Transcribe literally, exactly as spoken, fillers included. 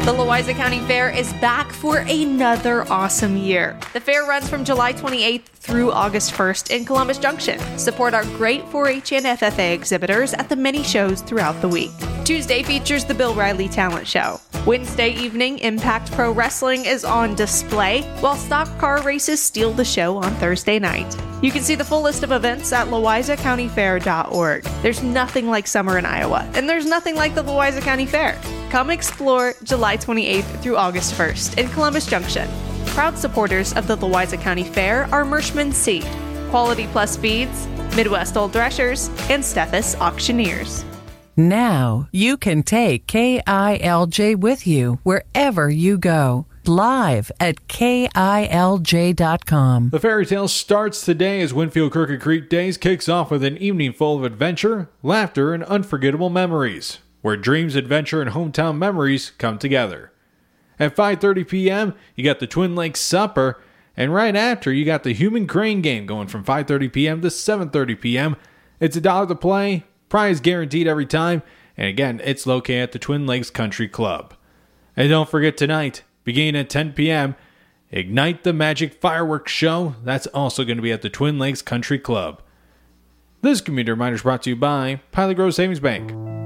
The Louisa County Fair is back for another awesome year. The fair runs from July twenty-eighth through August first in Columbus Junction. Support our great four H and F F A exhibitors at the many shows throughout the week. Tuesday features the Bill Riley Talent Show. Wednesday evening, Impact Pro Wrestling is on display, while stock car races steal the show on Thursday night. You can see the full list of events at louisa county fair dot org. There's nothing like summer in Iowa, and there's nothing like the Louisa County Fair. Come explore July twenty-eighth through August first in Columbus Junction. Proud supporters of the Louisa County Fair are Mershman Seed, Quality Plus Feeds, Midwest Old Threshers, and Steffes Auctioneers. Now you can take K I L J with you wherever you go. Live at K I L J dot com. The fairy tale starts today as Winfield Crooked Creek Days kicks off with an evening full of adventure, laughter, and unforgettable memories, where dreams, adventure, and hometown memories come together. At five thirty p.m., you got the Twin Lakes Supper, and right after, you got the Human Crane Game going from five thirty p.m. to seven thirty p.m. It's a dollar to play, prize guaranteed every time, and again, it's located at the Twin Lakes Country Club. And don't forget tonight, beginning at ten p.m., Ignite the Magic Fireworks Show. That's also going to be at the Twin Lakes Country Club. This community reminder is brought to you by Pilot Grove Savings Bank.